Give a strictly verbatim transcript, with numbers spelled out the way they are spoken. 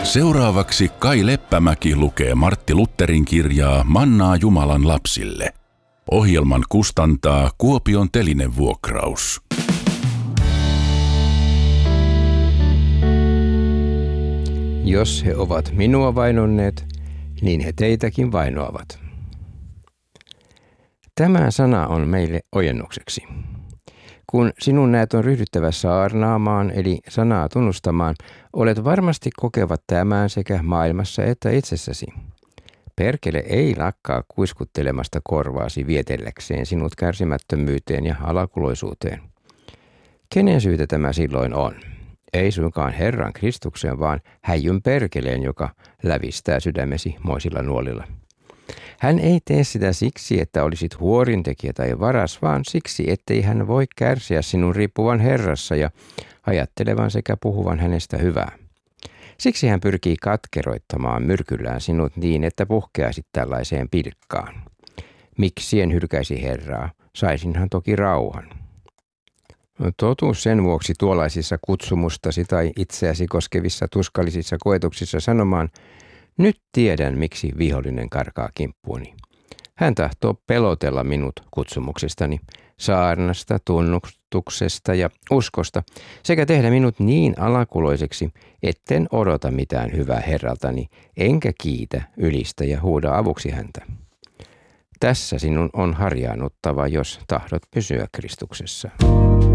Seuraavaksi Kai Leppämäki lukee Martti Lutherin kirjaa Mannaa Jumalan lapsille. Ohjelman kustantaa Kuopion Telinevuokraus. Jos he ovat minua vainonneet, niin he teitäkin vainoavat. Tämä sana on meille ojennukseksi. Kun sinun näet on ryhdyttävä saarnaamaan, eli sanaa tunnustamaan, olet varmasti kokevat tämän sekä maailmassa että itsessäsi. Perkele ei lakkaa kuiskuttelemasta korvaasi vietelläkseen sinut kärsimättömyyteen ja alakuloisuuteen. Kenen syytä tämä silloin on? Ei suinkaan Herran Kristuksen, vaan häijyn perkeleen, joka lävistää sydämesi moisilla nuolilla. Hän ei tee sitä siksi, että olisit huorintekijä tai varas, vaan siksi, ettei hän voi kärsiä sinun riippuvan Herrassa ja ajattelevan sekä puhuvan hänestä hyvää. Siksi hän pyrkii katkeroittamaan myrkyllään sinut niin, että puhkeaisit tällaiseen pilkkaan. Miksi en hylkäisi Herraa? Saisinhan toki rauhan. Totuus sen vuoksi tuollaisissa kutsumustasi tai itseäsi koskevissa tuskallisissa koetuksissa sanomaan, nyt tiedän, miksi vihollinen karkaa kimppuuni. Hän tahtoo pelotella minut kutsumuksestani, saarnasta, tunnustuksesta ja uskosta, sekä tehdä minut niin alakuloiseksi, etten odota mitään hyvää Herraltani, enkä kiitä, ylistä ja huuda avuksi häntä. Tässä sinun on harjaannuttava, jos tahdot pysyä Kristuksessa.